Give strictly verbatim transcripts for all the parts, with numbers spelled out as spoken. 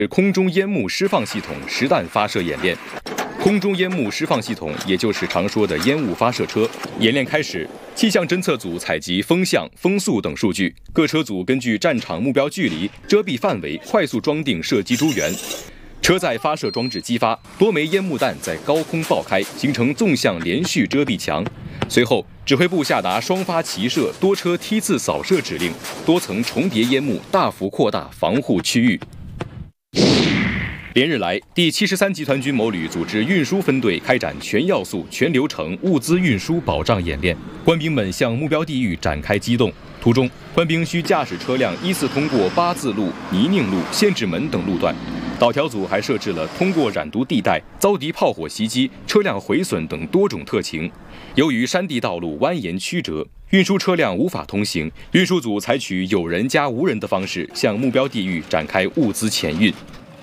空中烟幕释放系统实弹发射演练。空中烟幕释放系统，也就是常说的烟雾发射车。演练开始，气象侦测组采集风向、风速等数据，各车组根据战场目标距离、遮蔽范围，快速装订射击诸元。车载发射装置激发，多枚烟幕弹在高空爆开，形成纵向连续遮蔽墙。随后，指挥部下达双发齐射、多车梯次扫射指令，多层重叠烟幕大幅扩大防护区域。连日来，第七十三集团军某旅组织运输分队开展全要素、全流程物资运输保障演练，官兵们向目标地域展开机动。途中，官兵需驾驶车辆依次通过八字路、泥泞路、限制门等路段。导调组还设置了通过染毒地带、遭敌炮火袭击、车辆毁损等多种特情。由于山地道路蜿蜒曲折，运输车辆无法通行，运输组采取有人加无人的方式，向目标地域展开物资前运。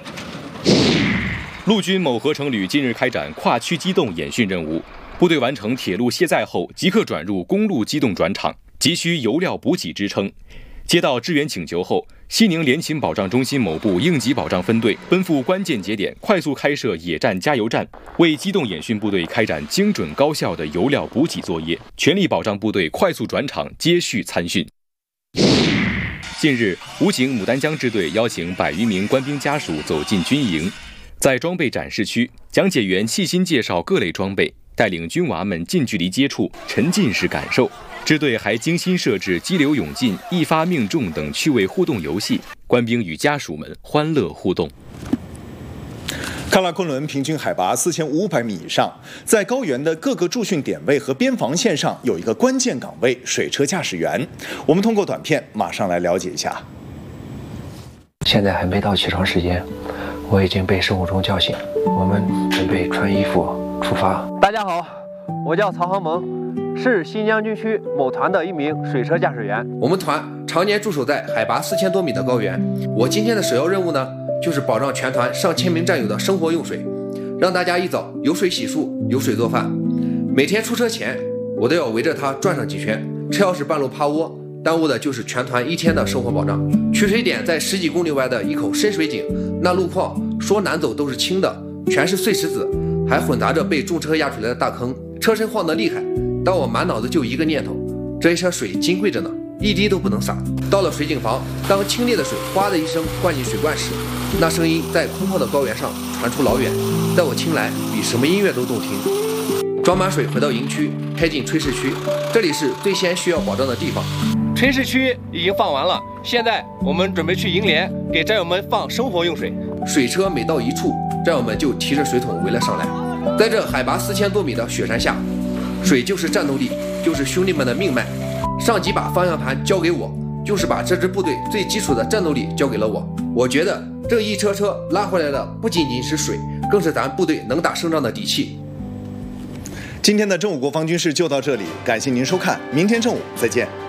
陆军某合成旅近日开展跨区机动演训任务，部队完成铁路卸载后，即刻转入公路机动转场，急需油料补给支撑。接到支援请求后，西宁联勤保障中心某部应急保障分队奔赴关键节点，快速开设野战加油站，为机动演训部队开展精准高效的油料补给作业，全力保障部队快速转场，接续参训。近日，武警牡丹江支队邀请百余名官兵家属走进军营，在装备展示区，讲解员细心介绍各类装备，带领军娃们近距离接触，沉浸式感受。支队还精心设置激流勇进、一发命中等趣味互动游戏，官兵与家属们欢乐互动。 喀拉昆仑平均海拔四千五百米以上，在高原的各个驻训点位和边防线上有一个关键岗位——水车驾驶员。我们通过短片马上来了解一下。 现在还没到起床时间，我已经被生物钟叫醒，我们准备穿衣服出发。 大家好，我叫曹航萌，是新疆军区某团的一名水车驾驶员。 我们团常年驻守在海拔四千多米的高原，我今天的首要任务呢，就是保障全团上千名战友的生活用水，让大家一早有水洗漱，有水做饭。每天出车前，我都要围着它转上几圈，车要是半路趴窝，耽误的就是全团一天的生活保障。取水点在十几公里外的一口深水井，那路况说难走都是轻的，全是碎石子，还混杂着被重车压出来的大坑，车身晃得厉害。但我满脑子就一个念头，这一车水金贵着呢，一滴都不能洒。到了水井房，当清冽的水哗的一声灌进水罐时，那声音在空旷的高原上传出老远，在我听来比什么音乐都动听。装满水回到营区，开进炊事区，这里是最先需要保障的地方。 炊事区已经放完了，现在我们准备去营连给战友们放生活用水。 水车每到一处，战友们就提着水桶围了上来。在这海拔四千多米的雪山下，水就是战斗力，就是兄弟们的命脉。上级把方向盘交给我，就是把这支部队最基础的战斗力交给了我。我觉得这一车车拉回来的不仅仅是水，更是咱部队能打胜仗的底气。 今天的正午国防军事就到这里，感谢您收看，明天正午再见。